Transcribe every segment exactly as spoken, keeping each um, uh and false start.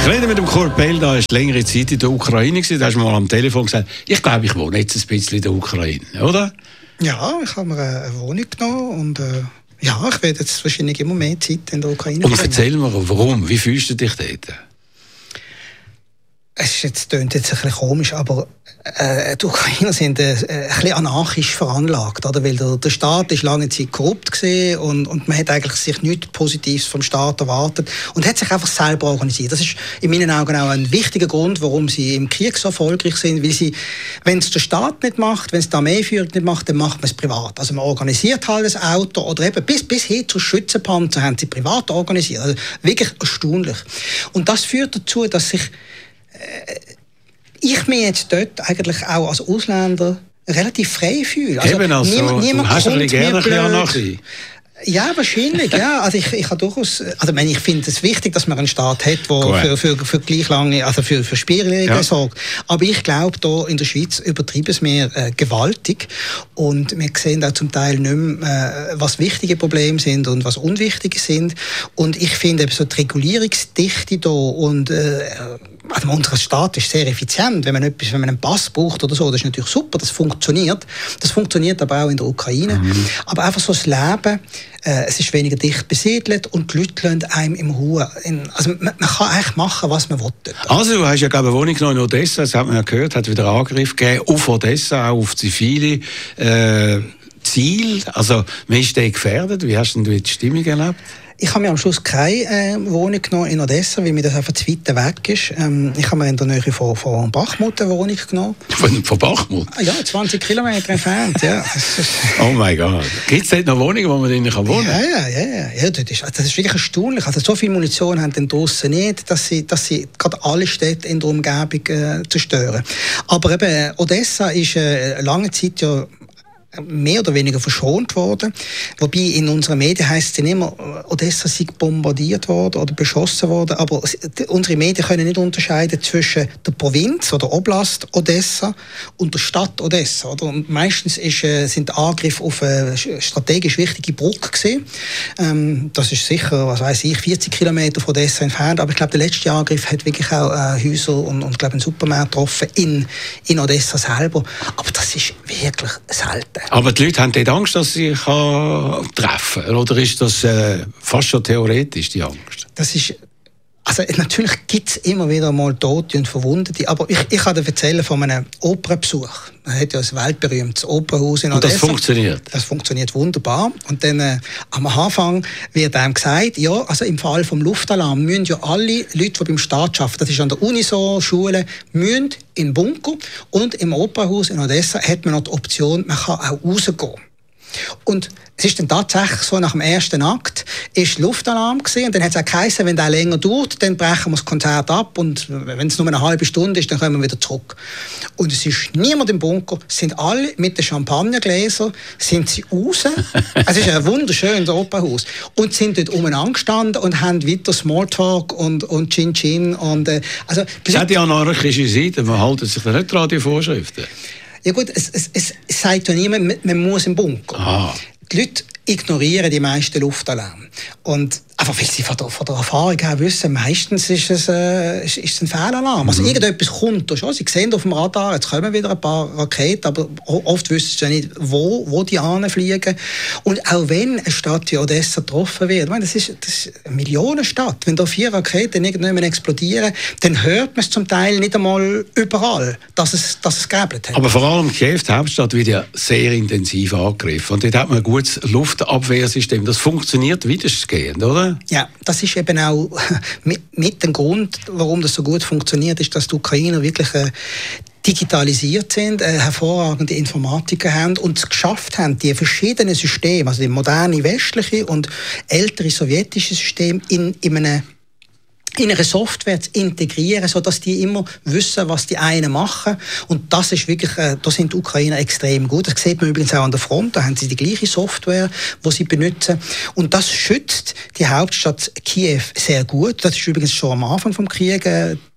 Ich rede mit dem Kurt Bell, da ist längere Zeit in der Ukraine gewesen. Da hast du mal am Telefon gesagt, ich glaube, ich wohne jetzt ein bisschen in der Ukraine, oder? Ja, ich habe mir eine Wohnung genommen und äh, ja, ich werde jetzt wahrscheinlich immer mehr Zeit in der Ukraine. Und erzähl mir, warum? Wie fühlst du dich dort? Es ist jetzt, klingt jetzt ein bisschen komisch, aber äh, die Ukrainer sind äh, ein bisschen anarchisch veranlagt, oder? Weil der, der Staat ist lange Zeit korrupt gewesen und, und man hat eigentlich sich nichts Positives vom Staat erwartet und hat sich einfach selber organisiert. Das ist in meinen Augen auch ein wichtiger Grund, warum sie im Krieg so erfolgreich sind, weil sie, wenn es der Staat nicht macht, wenn es die Armeeführung nicht macht, dann macht man es privat. Also man organisiert halt das Auto oder eben bis, bis hin zu Schützenpanzer haben sie privat organisiert. Also wirklich erstaunlich. Und das führt dazu, dass sich ich mich jetzt dort eigentlich auch als Ausländer relativ frei fühle. Also Eben, also, niemand, niemand du hast ein bisschen gerne blöd. Anarchie. Ja, wahrscheinlich. Ja. Also ich, ich, habe durchaus, also ich, meine, ich finde es wichtig, dass man einen Staat hat, der für, für, für gleich lange, also für, für Spielregeln ja. sorgt. Aber ich glaube, hier in der Schweiz übertreiben es wir äh, gewaltig. Und wir sehen auch zum Teil nicht mehr, äh, was wichtige Probleme sind und was unwichtige sind. Und ich finde so die Regulierungsdichte hier und äh, also unser Staat ist sehr effizient. Wenn man etwas, wenn man einen Pass braucht oder so, das ist natürlich super, das funktioniert. Das funktioniert aber auch in der Ukraine. Mhm. Aber einfach so das Leben, äh, es ist weniger dicht besiedelt und die Leute lassen einem im Ruhe. Also man, man kann eigentlich machen, was man will. Also du hast ja glaube ich eine Wohnung genommen in Odessa, das hat man ja gehört, hat wieder Angriff gegeben auf Odessa, auch auf zivile äh, Ziele. Also man ist da gefährdet. Wie hast du denn die Stimmung erlebt? Ich habe mir am Schluss keine äh, Wohnung genommen in Odessa, weil mir das einfach zu weit weg ist. Ähm, ich habe mir in der Nähe von, von Bachmut eine Wohnung genommen. Von, von Bachmut? Ah, ja, zwanzig Kilometer entfernt. Ja. Oh mein Gott. Gibt es dort noch Wohnungen, wo man drinnen kann wohnen kann? Ja, ja, ja. ja das, ist, das ist wirklich erstaunlich. Also, so viel Munition haben die draussen nicht, dass sie, dass sie gerade alle Städte in der Umgebung äh, zerstören. Aber eben, Odessa ist äh, lange Zeit ja mehr oder weniger verschont worden. Wobei in unseren Medien heisst es immer, Odessa sei bombardiert worden oder beschossen worden. Aber unsere Medien können nicht unterscheiden zwischen der Provinz oder Oblast Odessa und der Stadt Odessa. Oder? Und meistens ist, sind Angriffe auf eine strategisch wichtige Brücke gewesen. Ähm, das ist sicher, was weiß ich, vierzig Kilometer von Odessa entfernt. Aber ich glaube, der letzte Angriff hat wirklich auch äh, Häuser und, und glaube, einen Supermarkt getroffen in, in Odessa selber. Aber das ist wirklich selten. Aber die Leute haben dort Angst, dass sie sich treffen können? Oder ist das äh, fast schon theoretisch, die Angst? Das ist, also natürlich gibt es immer wieder mal Tote und Verwundete. Aber ich, ich kann dir erzählen von einem Opernbesuch. Man hat ja ein weltberühmtes Opernhaus in Odessa. Und das funktioniert? Das funktioniert wunderbar. Und dann äh, am Anfang wird einem gesagt, ja, also im Fall vom Luftalarm müssen ja alle Leute, die beim Staat arbeiten, das ist an der Uni so, Schulen, müssen in den Bunker. Und im Opernhaus in Odessa hat man noch die Option, man kann auch rausgehen. Und es ist dann tatsächlich so, nach dem ersten Akt ist Luftalarm gewesen, und dann hat es auch geheißen, wenn der länger dauert, dann brechen wir das Konzert ab und wenn es nur eine halbe Stunde ist, dann kommen wir wieder zurück. Und es ist niemand im Bunker, es sind alle mit den Champagnergläsern, sind sie raus, es ist ein wunderschönes Opernhaus, und sind dort umeinander gestanden und haben weiter Smalltalk und, und Chin-Chin. Und, äh, also, es hat ja anarchische Seite, man hält sich da nicht an die Vorschriften. Ja gut, es, es, es sagt ja niemand, man muss im Bunker. Ah. Die Leute ignorieren die meisten Luftalarm. Und einfach weil sie von der, von der Erfahrung her wissen, meistens ist es, äh, ist, ist es ein Fehlalarm. Mhm. Also irgendetwas kommt da schon. Sie sehen auf dem Radar, jetzt kommen wieder ein paar Raketen, aber oft wissen sie ja nicht, wo, wo die anfliegen. Und auch wenn eine Stadt wie Odessa getroffen wird, ich meine, das, ist, das ist eine Millionenstadt. Wenn da vier Raketen irgendwann explodieren, dann hört man es zum Teil nicht einmal überall, dass es, dass es gegeben hat. Aber vor allem Kiew, die Hauptstadt, wird ja sehr intensiv angegriffen. Und dort hat man ein gutes Luftabwehrsystem. Das funktioniert weitestgehend, oder? Ja, das ist eben auch mit, mit dem Grund, warum das so gut funktioniert, ist, dass die Ukrainer wirklich äh, digitalisiert sind, äh, hervorragende Informatiker haben und es geschafft haben, die verschiedenen Systeme, also die moderne westliche und ältere sowjetische Systeme in, in einem in eine Software zu integrieren, sodass die immer wissen, was die einen machen. Und das ist wirklich, äh, da sind die Ukrainer extrem gut. Das sieht man übrigens auch an der Front. Da haben sie die gleiche Software, die sie benutzen. Und das schützt die Hauptstadt Kiew sehr gut. Das ist übrigens schon am Anfang des Krieges äh,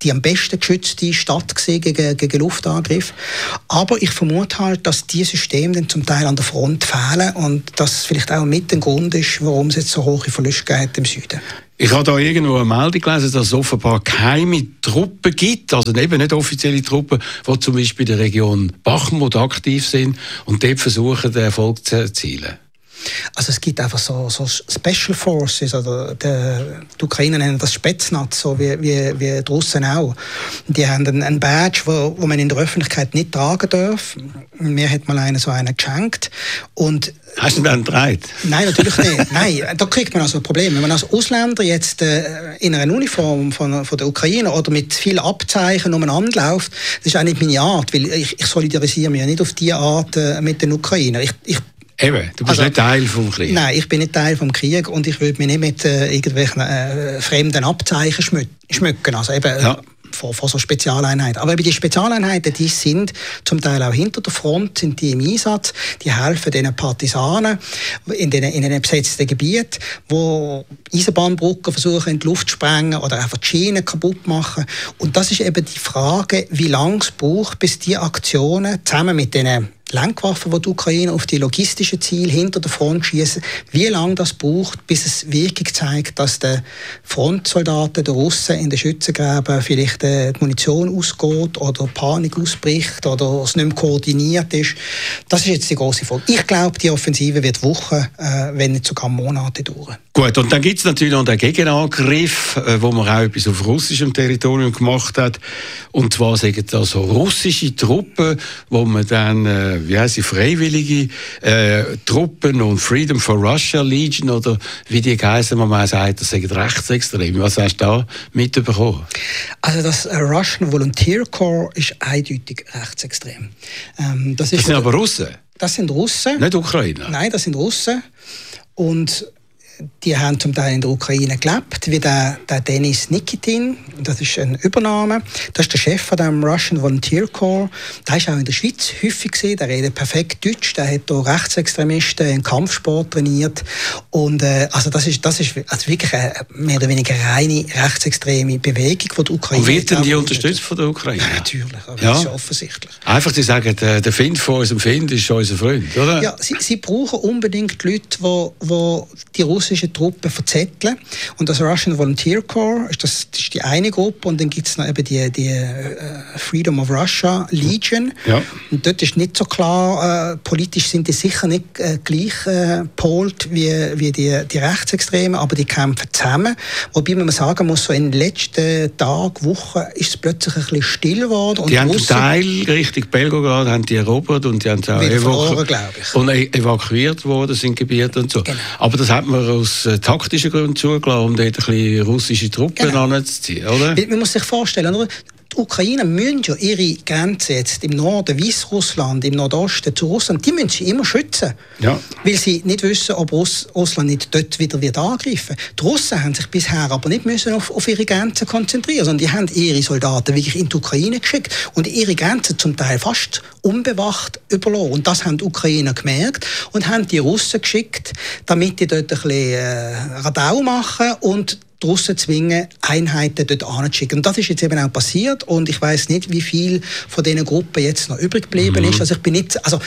die am besten geschützte Stadt gegen, gegen Luftangriffe. Aber ich vermute halt, dass diese Systeme dann zum Teil an der Front fehlen und das vielleicht auch mit ein Grund ist, warum es jetzt so hohe Verluste gibt im Süden. Ich habe da irgendwo eine Meldung gelesen, dass es offenbar geheime Truppen gibt, also eben nicht offizielle Truppen, die zum Beispiel in der Region Bachmut aktiv sind und dort versuchen, den Erfolg zu erzielen. Also es gibt einfach so, so Special Forces, oder der, die Ukrainer nennen das Spetsnaz, so wie, wie, wie die Russen auch. Die haben einen, einen Badge, wo, wo man in der Öffentlichkeit nicht tragen darf. Mir hat mal einer so einen geschenkt. Und hast du den getragen? Nein, natürlich nicht. Nein, da kriegt man also ein Problem. Wenn man als Ausländer jetzt äh, in einer Uniform von, von der Ukraine oder mit vielen Abzeichen umeinander läuft, das ist auch nicht meine Art, weil ich, ich solidarisiere mich ja nicht auf diese Art äh, mit den Ukrainern. Ich, ich Eben, du bist also nicht Teil vom Krieg. Nein, ich bin nicht Teil vom Krieg und ich würde mich nicht mit äh, irgendwelchen äh, fremden Abzeichen schmü schmücken. Also eben ja. vor, vor so Spezialeinheiten. Aber eben die Spezialeinheiten, die sind zum Teil auch hinter der Front, sind die im Einsatz. Die helfen den Partisanen in den, in den besetzten Gebieten, wo Eisenbahnbrücken versuchen in die Luft zu sprengen oder einfach die Schienen kaputt machen. Und das ist eben die Frage, wie lange es braucht, bis die Aktionen zusammen mit den Lenkwaffen, die die Ukraine auf die logistischen Ziele hinter der Front schießen, wie lange das braucht, bis es wirklich zeigt, dass die Frontsoldaten, die Russen in den Schützengräben vielleicht die Munition ausgeht oder Panik ausbricht oder es nicht mehr koordiniert ist. Das ist jetzt die grosse Frage. Ich glaube, die Offensive wird Wochen, äh, wenn nicht sogar Monate dauern. Gut, und dann gibt es natürlich noch den Gegenangriff, äh, wo man auch etwas auf russischem Territorium gemacht hat. Und zwar sagen das so russische Truppen, wo man dann äh, wie heißt sie, freiwillige äh, Truppen und Freedom for Russia Legion oder wie die heißen, man mal sagt, das sind rechtsextrem. Was hast du da mitbekommen? Also das uh, Russian Volunteer Corps ist eindeutig rechtsextrem. Ähm, das, ist das sind aber Russen? Das sind Russen. Nicht Ukrainer? Nein, das sind Russen. Und die haben zum Teil in der Ukraine gelebt, wie der, der Denis Nikitin, das ist ein Übername, das ist der Chef von dem Russian Volunteer Corps, der ist auch in der Schweiz häufig gesehen, der redet perfekt Deutsch, der hat hier Rechtsextremisten im Kampfsport trainiert und äh, also das ist, das ist also wirklich eine mehr oder weniger reine rechtsextreme Bewegung von der Ukraine. Und wird denn die unterstützt von der Ukraine? Ja, natürlich, aber ja. Das ist offensichtlich. Einfach, sie sagen, der, der Find von unserem Find ist unser Freund, oder? Ja, sie, sie brauchen unbedingt Leute, die, die die russischen Truppen verzetteln. Und das Russian Volunteer Corps ist, das, das ist die eine Gruppe und dann gibt es noch eben die, die uh, Freedom of Russia Legion. Ja. Und dort ist nicht so klar, äh, politisch sind die sicher nicht äh, gleich äh, polt wie, wie die, die Rechtsextremen, aber die kämpfen zusammen. Wobei man sagen muss, so in den letzten Tagen, Wochen ist es plötzlich ein bisschen still geworden. Die haben einen Teil Richtung Belgorod haben die erobert und die haben auch verloren, glaube ich. Und evakuiert worden sind Gebiete und so. Genau. Aber das hat man aus äh, taktischen Gründen zugelassen, um dort ein bisschen russische Truppen genau. anzuziehen, oder? Man muss sich vorstellen, oder? Die Ukrainer müssen ja ihre Grenze jetzt im Norden, Weißrussland, im Nordosten zu Russland, die müssen sie immer schützen. Ja. Weil sie nicht wissen, ob Russ Russland nicht dort wieder wird angreifen. Die Russen haben sich bisher aber nicht müssen auf, auf ihre Grenzen konzentrieren, sondern die haben ihre Soldaten wirklich in die Ukraine geschickt und ihre Grenzen zum Teil fast unbewacht überlassen. Und das haben die Ukrainer gemerkt und haben die Russen geschickt, damit die dort ein bisschen äh, Radau machen und die Russen zwingen, Einheiten dort anzuschicken. Und das ist jetzt eben auch passiert. Und ich weiss nicht, wie viel von diesen Gruppen jetzt noch übrig geblieben mhm. ist. Also ich bin nicht, also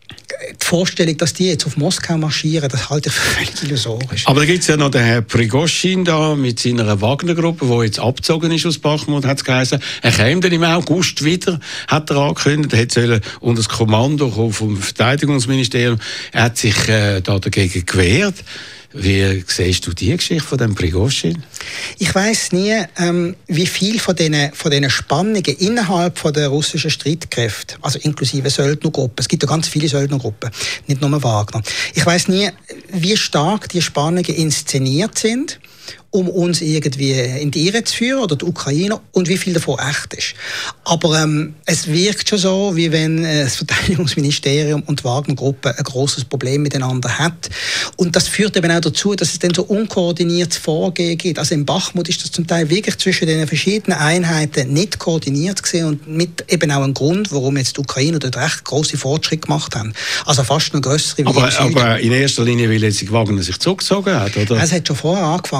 die Vorstellung, dass die jetzt auf Moskau marschieren, das halte ich für völlig illusorisch. Aber da gibt es ja noch den Herrn Prigoschin da mit seiner Wagner-Gruppe, der jetzt abgezogen ist aus Bachmut, hat es geheißen. Er käme dann im August wieder, hat er angekündigt. Er hätte unter das Kommando vom Verteidigungsministerium. Er hat sich äh, da dagegen gewehrt. Wie siehst du die Geschichte von dem Prigoschin? Ich weiss nie, ähm, wie viel von diesen von diesen Spannungen innerhalb von der russischen Streitkräfte, also inklusive Söldnergruppen, es gibt ja ganz viele Söldnergruppen, nicht nur Wagner. Ich weiss nie, wie stark die Spannungen inszeniert sind, um uns irgendwie in die Irre zu führen, oder die Ukrainer, und wie viel davon echt ist. Aber ähm, es wirkt schon so, wie wenn äh, das Verteidigungsministerium und die Wagner-Gruppe ein grosses Problem miteinander hat. Und das führt eben auch dazu, dass es dann so unkoordiniertes Vorgehen gibt. Also in Bachmut ist das zum Teil wirklich zwischen den verschiedenen Einheiten nicht koordiniert gewesen und mit eben auch ein Grund, warum jetzt die Ukrainer dort recht grosse Fortschritte gemacht haben. Also fast noch grössere wie aber, aber in erster Linie, weil jetzt Wagner sich zurückgezogen hat, oder? Es hat schon vorher angefangen. Also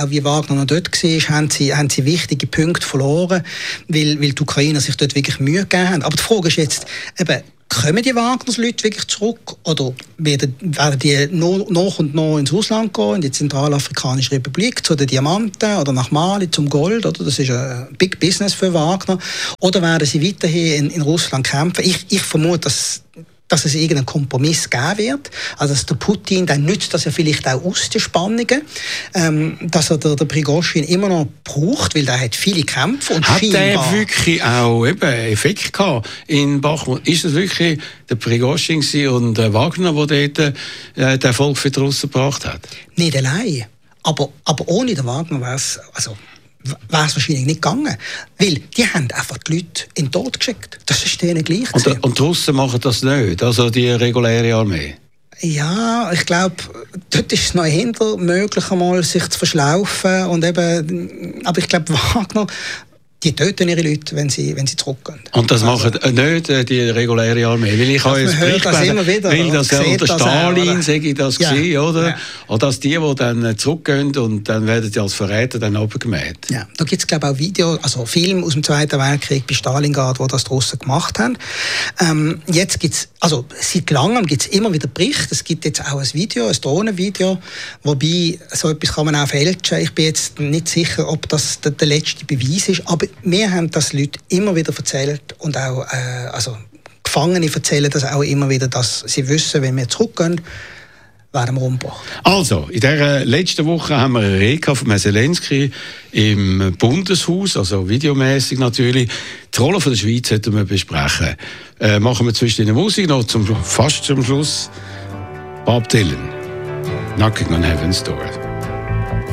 auch wie Wagner noch dort war, haben sie, haben sie wichtige Punkte verloren, weil, weil die Ukrainer sich dort wirklich Mühe gegeben haben. Aber die Frage ist jetzt, eben, kommen die Wagners-Leute wirklich zurück oder werden, werden die no, nach und nach ins Ausland gehen, in die Zentralafrikanische Republik, zu den Diamanten oder nach Mali zum Gold? Oder? Das ist ein Big Business für Wagner. Oder werden sie weiterhin in, in Russland kämpfen? Ich, ich vermute, dass dass es irgendeinen Kompromiss geben wird. Also dass der Putin, dann nützt das ja vielleicht auch aus, die Spannungen, ähm, dass er der, der Prigozhin immer noch braucht, weil der hat viele Kämpfe. Und hat der wirklich auch eben Effekt gehabt in Bachmut? Ist es wirklich der Prigozhin und der Wagner, der dort äh, den Erfolg für die Russen gebracht hat? Nicht allein. Aber, aber ohne den Wagner wäre es... Also wäre es wahrscheinlich nicht gegangen. Weil die haben einfach die Leute in den Tod geschickt. Das ist denen gleich. Und, und die Russen machen das nicht, also die reguläre Armee? Ja, ich glaube, dort ist es noch hinter möglich, einmal sich zu verschlaufen. Und eben, aber ich glaube, Wagner, die töten ihre Leute, wenn sie, wenn sie zurückgehen. Und das also, machen nicht die reguläre Armee? Weil ich habe jetzt Bericht gelesen, weil das ja unter Stalin, sage ich das, ja, gewesen, oder? Ja. Oder dass die, die dann zurückgehen und dann werden die als Verräter dann abgemäht. Ja, da gibt es, glaube ich, auch Videos, also Filme aus dem Zweiten Weltkrieg bei Stalingrad, wo das die Russen gemacht haben. Ähm, jetzt gibt es, also seit langem gibt es immer wieder Berichte. Es gibt jetzt auch ein Video, ein Drohnenvideo, wobei so etwas kann man auch fälschen. Ich bin jetzt nicht sicher, ob das der, der letzte Beweis ist, aber mir haben das Leute immer wieder erzählt und auch äh, also Gefangene erzählen das auch immer wieder, dass sie wissen, wenn wir zurückgehen, werden wir umgebracht. Also, in dieser letzten Woche haben wir eine Rede von Zelensky im Bundeshaus, also videomäßig natürlich. Die Rolle von der Schweiz sollten wir besprechen. Äh, machen wir zwischen den Musik noch zum, fast zum Schluss Bob Dylan. Knocking on Heaven's Door.